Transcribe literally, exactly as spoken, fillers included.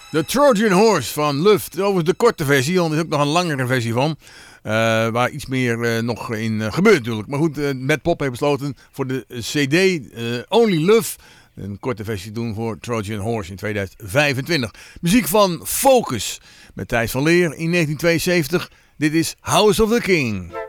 The Trojan Horse van Luft. Overigens de korte versie, want er is ook nog een langere versie van. Uh, waar iets meer uh, nog in uh, gebeurt natuurlijk. Maar goed, uh, Matt Pop heeft besloten voor de C D uh, Only Love een korte versie te doen voor Trojan Horse in tweeduizend vijfentwintig. Muziek van Focus met Thijs van Leer in negentien tweeënzeventig. Dit is House of the King.